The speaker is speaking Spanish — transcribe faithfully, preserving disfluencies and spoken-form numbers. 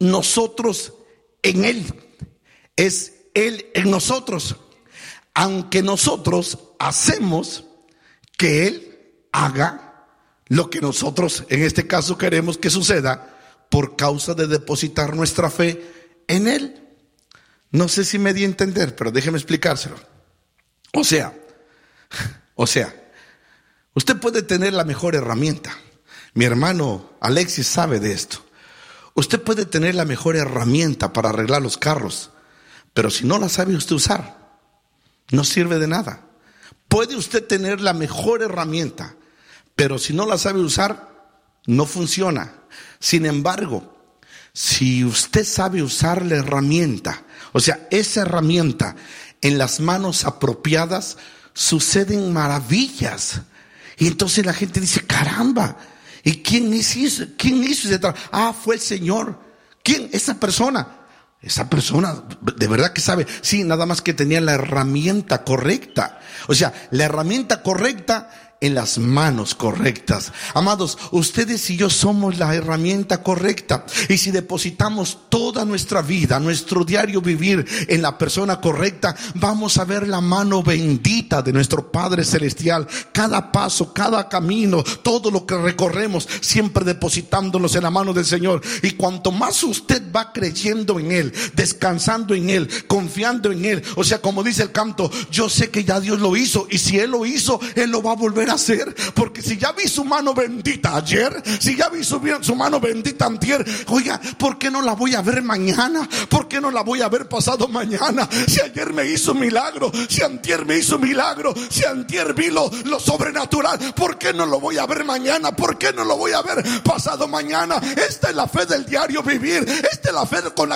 nosotros en Él, es Él en nosotros, aunque nosotros hacemos que Él haga lo que nosotros en este caso queremos que suceda por causa de depositar nuestra fe en Él. No sé si me di a entender, pero déjeme explicárselo. O sea, o sea, usted puede tener la mejor herramienta. Mi hermano Alexis sabe de esto. Usted puede tener la mejor herramienta para arreglar los carros, pero si no la sabe usted usar, no sirve de nada. Puede usted tener la mejor herramienta, pero si no la sabe usar, no funciona. Sin embargo, si usted sabe usar la herramienta, o sea, esa herramienta en las manos apropiadas, suceden maravillas. Y entonces la gente dice, caramba, ¿y quién hizo? ¿Quién hizo ese trabajo? Ah, fue el Señor. ¿Quién? Esa persona. Esa persona de verdad que sabe. Sí, nada más que tenía la herramienta correcta. O sea, la herramienta correcta en las manos correctas. Amados, ustedes y yo somos la herramienta correcta. Y si depositamos toda nuestra vida, nuestro diario vivir en la persona correcta, vamos a ver la mano bendita de nuestro Padre Celestial. Cada paso, cada camino, todo lo que recorremos, siempre depositándonos en la mano del Señor. Y cuanto más usted va creyendo en Él, descansando en Él, confiando en Él, o sea, como dice el canto, yo sé que ya Dios lo hizo, y si Él lo hizo, Él lo va a volver a hacer, porque si ya vi su mano bendita ayer, si ya vi su, su mano bendita antier, oiga, ¿por qué no la voy a ver mañana? ¿Por qué no la voy a ver pasado mañana? Si ayer me hizo milagro, si antier me hizo milagro, si antier vi lo, lo sobrenatural, ¿por qué no lo voy a ver mañana? ¿Por qué no lo voy a ver pasado mañana? Esta es la fe del diario vivir, esta es la fe con la